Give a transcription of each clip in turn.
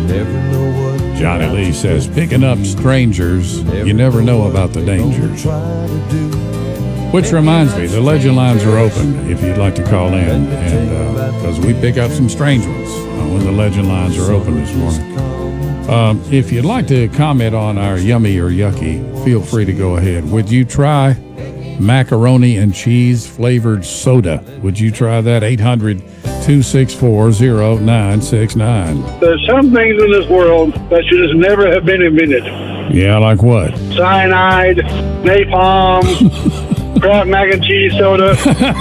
Johnny Lee says, picking up strangers, you never know about the dangers. Which reminds me, the Legend lines are open if you'd like to call in, and because we pick up some strange ones when the Legend lines are open this morning. If you'd like to comment on our yummy or yucky, feel free to go ahead. Would you try macaroni and cheese flavored soda? Would you try that? 800-264-0969. There's some things in this world that should just never have been invented. Yeah, like what? Cyanide, napalm, crap mac and cheese soda.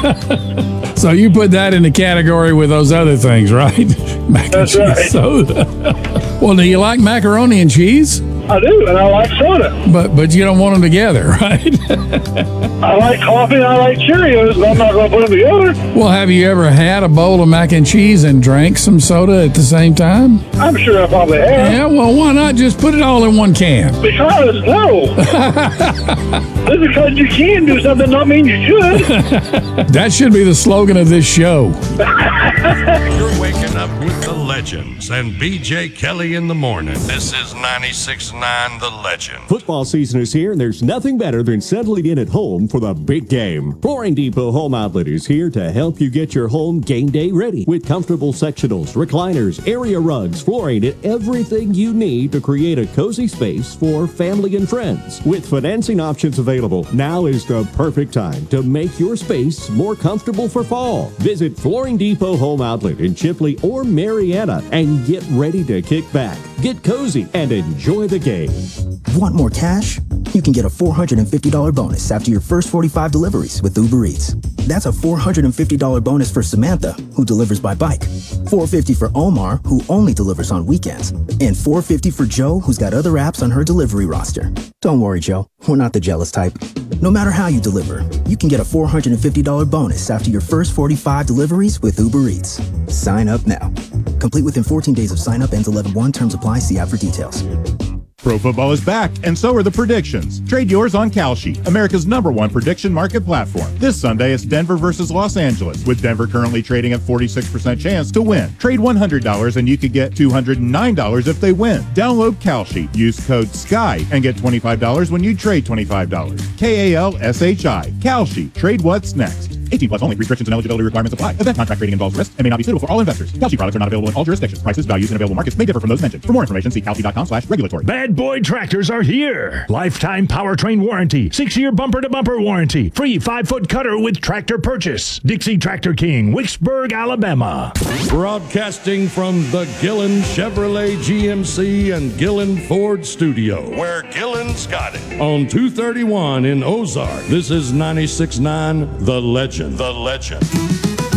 So you put that in the category with those other things, right? Mac and cheese soda. Well, do you like macaroni and cheese? I do, and I like soda. But you don't want them together, right? I like coffee and I like Cheerios, but I'm not going to put them together. Well, have you ever had a bowl of mac and cheese and drank some soda at the same time? I'm sure I probably have. Yeah, well, why not just put it all in one can? Because, no. Just because you can do something don't mean you should. That should be the slogan of this show. You're waking up with the Legends and BJ Kelly in the morning. This is 96.9 The Legend. Football season is here, and there's nothing better than settling in at home for the big game. Flooring Depot Home Outlet is here to help you get your home game day ready with comfortable sectionals, recliners, area rugs, flooring, and everything you need to create a cozy space for family and friends. With financing options available, now is the perfect time to make your space more comfortable for fall. Visit Flooring Depot Home Outlet in Chipley or Marietta and get ready to kick back, get cozy, and enjoy the game. Want more cash? You can get a $450 bonus after your first 45 deliveries with Uber Eats. That's a $450 bonus for Samantha, who delivers by bike, $450 for Omar, who only delivers on weekends, and $450 for Joe, who's got other apps on her delivery roster. Don't worry, Joe. We're not the jealous type. No matter how you deliver, you can get a $450 bonus after your first 45 deliveries with Uber Eats. Sign up now. Complete within 14 days of sign up. Ends 11/1. Terms apply. See app for details. Pro football is back, and so are the predictions. Trade yours on Kalshi, America's #1 prediction market platform. This Sunday, it's Denver versus Los Angeles, with Denver currently trading at 46% chance to win. Trade $100 and you could get $209 if they win. Download Kalshi, use code SKY, and get $25 when you trade $25. KALSHI. Kalshi. Trade what's next. 18 plus only. Restrictions and eligibility requirements apply. Event contract trading involves risk and may not be suitable for all investors. Kalshi products are not available in all jurisdictions. Prices, values, and available markets may differ from those mentioned. For more information, see kalshi.com/regulatory. Bad Boy Tractors are here. Lifetime powertrain warranty. 6-year bumper-to-bumper warranty. Free 5-foot cutter with tractor purchase. Dixie Tractor King, Wicksburg, Alabama. Broadcasting from the Gillen Chevrolet GMC and Gillen Ford studio, where Gillen's got it. On 231 in Ozark, this is 96.9 The Legend. The Legend.